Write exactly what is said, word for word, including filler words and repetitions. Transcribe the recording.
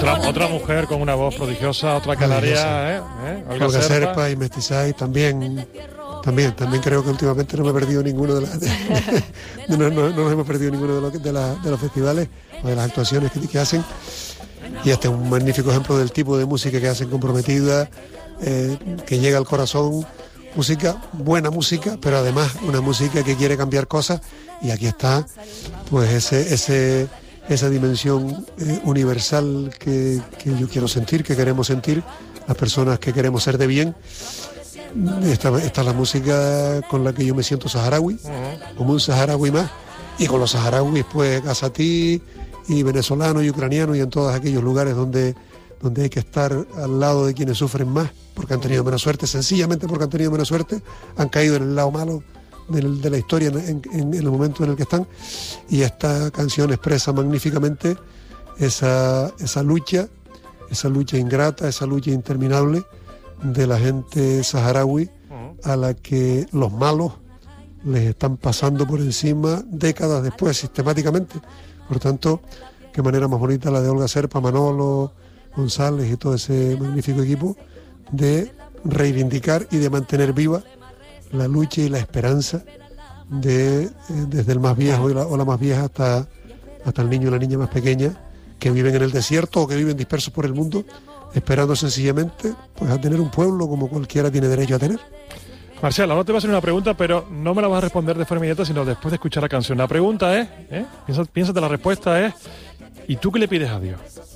Otra, otra mujer con una voz prodigiosa, otra canaria, ¿eh? ¿Eh? Olga, Olga Serpa. Serpa y Mestizay también. También, también creo que últimamente no me he perdido ninguno de las... De, no, no, no nos hemos perdido ninguno de, lo, de, la, de los festivales o de las actuaciones que, que hacen. Y este es un magnífico ejemplo del tipo de música que hacen, comprometida, eh, que llega al corazón. Música, buena música, pero además una música que quiere cambiar cosas. Y aquí está, pues, ese, ese, esa dimensión eh, universal que, que yo quiero sentir, que queremos sentir, las personas que queremos ser de bien. Esta, esta es la música con la que yo me siento saharaui, uh-huh. como un saharaui más, y con los saharauis pues gazatí y venezolanos y ucranianos y en todos aquellos lugares donde, donde hay que estar al lado de quienes sufren más, porque han tenido menos suerte, sencillamente porque han tenido menos suerte, han caído en el lado malo de, de la historia en, en, en el momento en el que están, y esta canción expresa magníficamente esa, esa lucha, esa lucha ingrata, esa lucha interminable de la gente saharaui a la que los malos les están pasando por encima décadas después, sistemáticamente. Por tanto, qué manera más bonita la de Olga Serpa, Manolo, González y todo ese magnífico equipo de reivindicar y de mantener viva la lucha y la esperanza de, eh, desde el más viejo y la, o la más vieja hasta, hasta el niño y la niña más pequeña que viven en el desierto o que viven dispersos por el mundo, esperando sencillamente pues a tener un pueblo como cualquiera tiene derecho a tener. Marcial, ahora te voy a hacer una pregunta, pero no me la vas a responder de forma inmediata, sino después de escuchar la canción. La pregunta es, ¿eh? Piénsate, piénsate la respuesta es, ¿y tú qué le pides a Dios?